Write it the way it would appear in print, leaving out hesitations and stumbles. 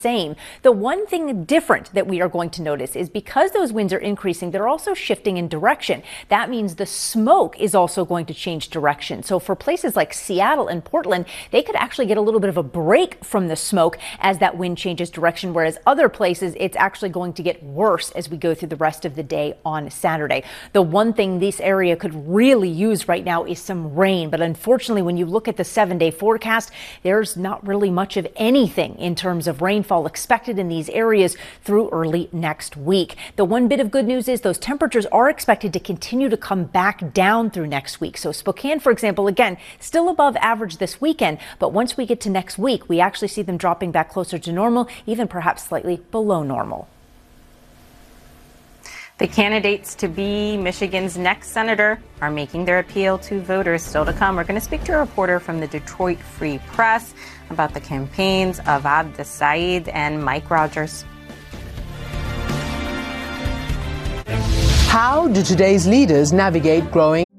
same. The one thing different that we are going to notice is because those winds are increasing, they're also shifting in direction. That means the smoke is also going to change direction. So for places like Seattle and Portland, they could actually get a little bit of a break from the smoke as that wind changes direction, whereas other places, it's actually going to get worse as we go through the rest of the day on Saturday. The one thing this area could really use right now is some rain. But unfortunately, when you look at the 7-day forecast, there's not really much of anything in terms of rainfall expected in these areas through early next week. The one bit of good news is those temperatures are expected to continue to come back down through next week. So Spokane, for example, again, still above average this weekend, but once we get to next week, we actually see them dropping back closer to normal, even perhaps slightly below normal. The candidates to be Michigan's next senator are making their appeal to voters. Still to come, we're going to speak to a reporter from the Detroit Free Press about the campaigns of Abd Saeed and Mike Rogers. How do today's leaders navigate growing